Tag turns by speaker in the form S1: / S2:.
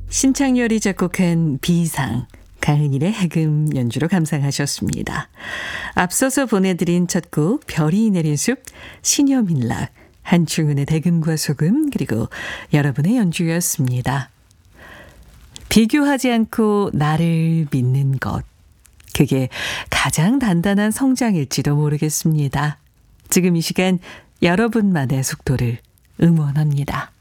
S1: 신창렬이 작곡한 비상, 가은일의 해금 연주로 감상하셨습니다. 앞서서 보내드린 첫 곡 별이 내린 숲, 신여민락, 한충은의 대금과 소금, 그리고 여러분의 연주였습니다. 비교하지 않고 나를 믿는 것, 그게 가장 단단한 성장일지도 모르겠습니다. 지금 이 시간 여러분만의 속도를 응원합니다.